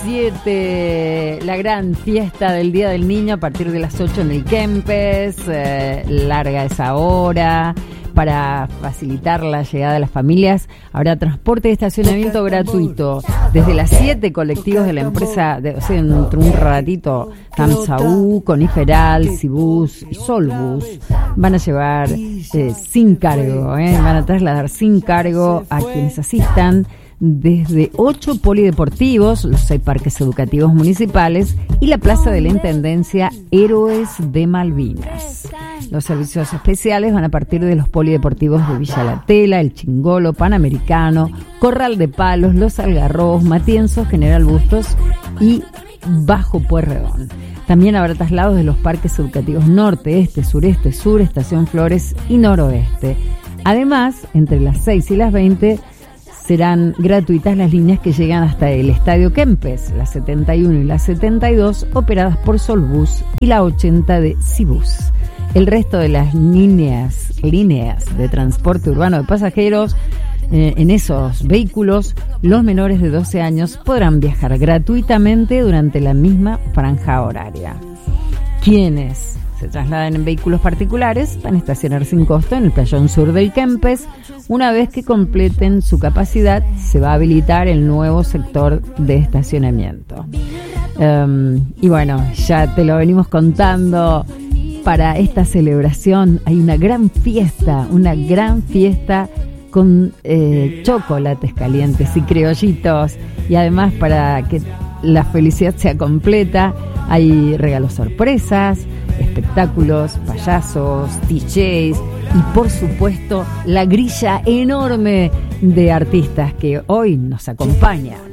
7, la gran fiesta del Día del Niño a partir de las 8 en el Kempes, larga esa hora. Para facilitar la llegada de las familias, habrá transporte y estacionamiento gratuito. Desde las 7, colectivos de la empresa, dentro de un ratito, Tamsaú, Coniferal, Cibus y Solbus van a llevar sin cargo, van a trasladar sin cargo a quienes asistan desde 8 polideportivos, los 6 parques educativos municipales y la Plaza de la Intendencia Héroes de Malvinas. Los servicios especiales van a partir de los polideportivos de Villa La Tela, El Chingolo, Panamericano, Corral de Palos, Los Algarrobos, Matienzo, General Bustos y Bajo Pueyrredón. También habrá traslados de los parques educativos Norte, Este, Sureste, Sur, Estación Flores y Noroeste. Además, entre las 6 y las 20 serán gratuitas las líneas que llegan hasta el Estadio Kempes, la 71 y la 72, operadas por Solbus, y la 80 de Cibus. El resto de las líneas de transporte urbano de pasajeros, en esos vehículos, los menores de 12 años podrán viajar gratuitamente durante la misma franja horaria. Quienes se trasladen en vehículos particulares van a estacionar sin costo en el playón sur del Kempes. Una vez que completen su capacidad, se va a habilitar el nuevo sector de estacionamiento. Y bueno, ya te lo venimos contando. Para esta celebración hay una gran fiesta con chocolates calientes y criollitos, y además, para que la felicidad sea completa, hay regalos sorpresas, espectáculos, payasos, DJs y por supuesto la grilla enorme de artistas que hoy nos acompañan.